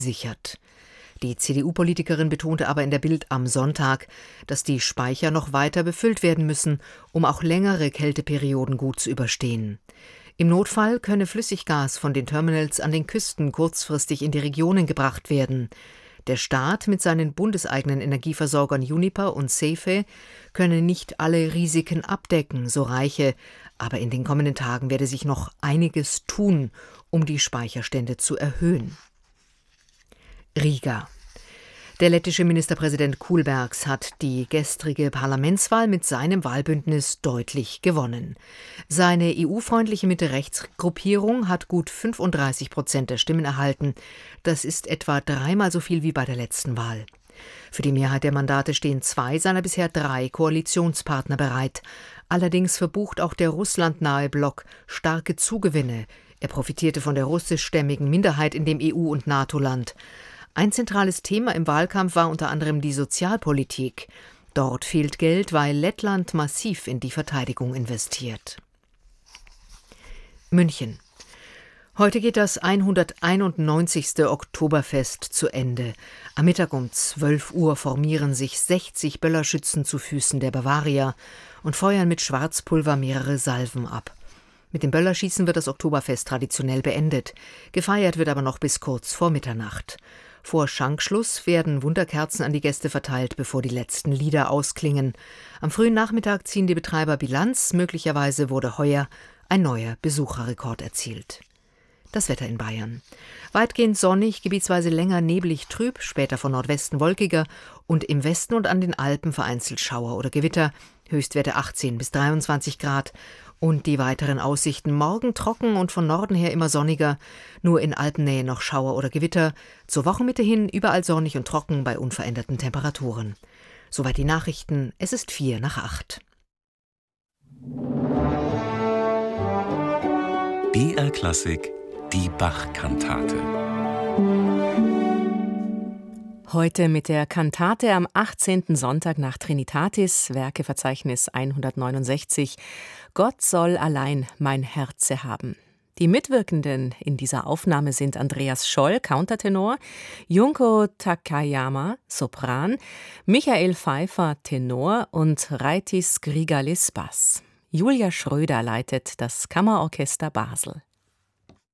sichert. Die CDU-Politikerin betonte aber in der Bild am Sonntag, dass die Speicher noch weiter befüllt werden müssen, um auch längere Kälteperioden gut zu überstehen. Im Notfall könne Flüssiggas von den Terminals an den Küsten kurzfristig in die Regionen gebracht werden. Der Staat mit seinen bundeseigenen Energieversorgern Uniper und SEFE könne nicht alle Risiken abdecken, so Reiche, aber in den kommenden Tagen werde sich noch einiges tun, um die Speicherstände zu erhöhen. Riga. Der lettische Ministerpräsident Kulbergs hat die gestrige Parlamentswahl mit seinem Wahlbündnis deutlich gewonnen. Seine EU-freundliche Mitte-Rechts-Gruppierung hat gut 35% der Stimmen erhalten. Das ist etwa dreimal so viel wie bei der letzten Wahl. Für die Mehrheit der Mandate stehen 2 seiner bisher 3 Koalitionspartner bereit. Allerdings verbucht auch der russlandnahe Block starke Zugewinne. Er profitierte von der russischstämmigen Minderheit in dem EU- und NATO-Land. Ein zentrales Thema im Wahlkampf war unter anderem die Sozialpolitik. Dort fehlt Geld, weil Lettland massiv in die Verteidigung investiert. München. Heute geht das 191. Oktoberfest zu Ende. Am Mittag um 12 Uhr formieren sich 60 Böllerschützen zu Füßen der Bavaria und feuern mit Schwarzpulver mehrere Salven ab. Mit dem Böllerschießen wird das Oktoberfest traditionell beendet. Gefeiert wird aber noch bis kurz vor Mitternacht. Vor Schankschluss werden Wunderkerzen an die Gäste verteilt, bevor die letzten Lieder ausklingen. Am frühen Nachmittag ziehen die Betreiber Bilanz. Möglicherweise wurde heuer ein neuer Besucherrekord erzielt. Das Wetter in Bayern. Weitgehend sonnig, gebietsweise länger neblig trüb, später von Nordwesten wolkiger und im Westen und an den Alpen vereinzelt Schauer oder Gewitter. Höchstwerte 18 bis 23 Grad. Und die weiteren Aussichten: morgen trocken und von Norden her immer sonniger, nur in Alpennähe noch Schauer oder Gewitter, zur Wochenmitte hin überall sonnig und trocken bei unveränderten Temperaturen. Soweit die Nachrichten, es ist 7:45. BR Klassik, die Bach-Kantate. Heute mit der Kantate am 18. Sonntag nach Trinitatis, Werkeverzeichnis 169, Gott soll allein mein Herze haben. Die Mitwirkenden in dieser Aufnahme sind Andreas Scholl, Countertenor, Junko Takayama, Sopran, Michael Pfeiffer, Tenor und Raitis Grigalis, Bass. Julia Schröder leitet das Kammerorchester Basel.